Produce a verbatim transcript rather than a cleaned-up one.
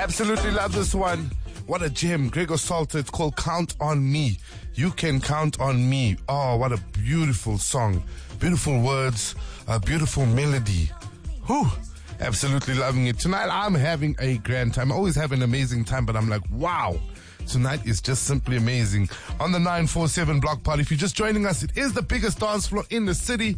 Absolutely love this one. What a gem. Gregor Salter. It's called Count on Me. You Can Count on Me. Oh, what a beautiful song. Beautiful words. A beautiful melody. Whew. Absolutely loving it. Tonight I'm having a grand time. I always have an amazing time, but I'm like, wow. Tonight is just simply amazing. On the nine four seven Block Party. If you're just joining us, it is the biggest dance floor in the city.